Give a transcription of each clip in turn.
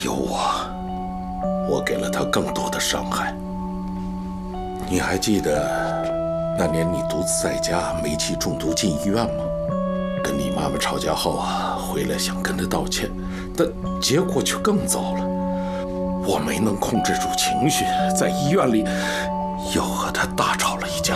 有我给了他更多的伤害。你还记得那年你独自在家煤气中毒进医院吗？跟你妈妈吵架后回来想跟她道歉，但结果却更糟了。我没能控制住情绪，在医院里又和她大吵了一架。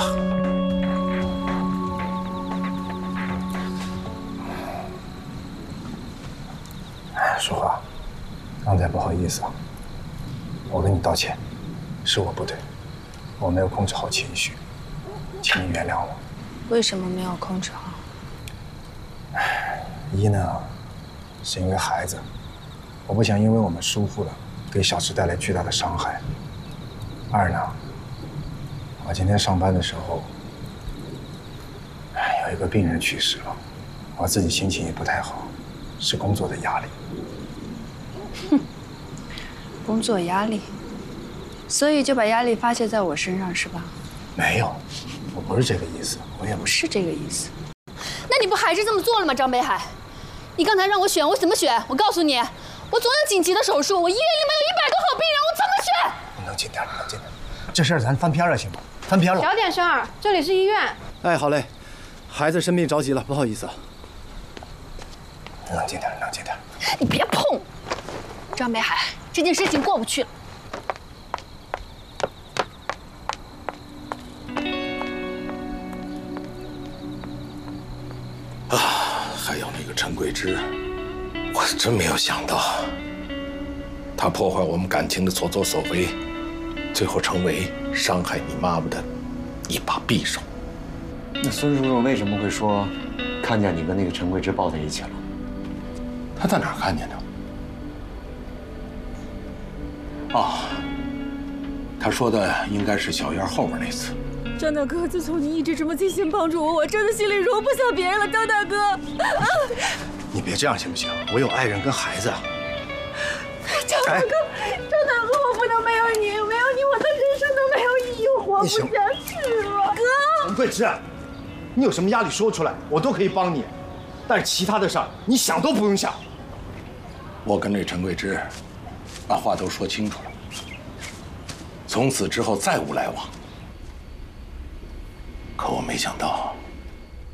淑华，刚才不好意思啊，我跟你道歉，是我不对，我没有控制好情绪，请你原谅我。 为什么没有控制好？ 一呢，是因为孩子，我不想因为我们疏忽了，给小池带来巨大的伤害。二呢，我今天上班的时候，有一个病人去世了，我自己心情也不太好，是工作的压力。 哼，工作压力，所以就把压力发泄在我身上是吧？ 没有，我不是这个意思，我也不是这个意思。 那你不还是这么做了吗，张北海？你刚才让我选，我怎么选？我告诉你，我总有紧急的手术，我医院里面有100多号病人，我怎么选？ 你冷静点，冷静点，这事儿咱翻篇了行吗？翻篇了。 小点声儿，这里是医院。 哎，好嘞，孩子生病着急了，不好意思啊。 冷静点，冷静点。 你别碰，张北海，这件事情过不去了。 还有那个陈桂枝，我真没有想到，他破坏我们感情的所作所为，最后成为伤害你妈妈的一把匕首。 那孙叔叔为什么会说看见你跟那个陈桂枝抱在一起了？ 他在哪儿看见的？哦，他说的应该是小院后面那次。 张大哥，自从你一直这么尽心帮助我，我真的心里容不下别人了。张大哥， 你别这样行不行？我有爱人跟孩子啊。 张大哥，张大哥，我不能没有你，没有你，我的人生都没有意义，我活不下去了。哥， 陈桂枝，你有什么压力说出来，我都可以帮你。但是其他的事儿，你想都不用想。 我跟这陈桂枝把话都说清楚了，从此之后再无来往。可我没想到，